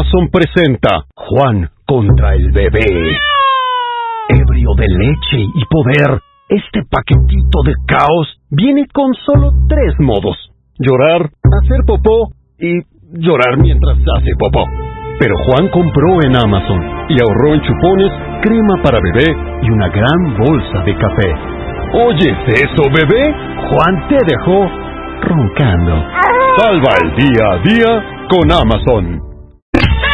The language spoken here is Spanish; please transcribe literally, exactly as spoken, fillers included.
Amazon presenta Juan contra el bebé. Ebrio de leche y poder, este paquetito de caos viene con solo tres modos: llorar, hacer popó y llorar mientras hace popó. Pero Juan compró en Amazon y ahorró en chupones, crema para bebé y una gran bolsa de café. ¿Oyes eso, bebé? Juan te dejó roncando. Salva el día a día con Amazon.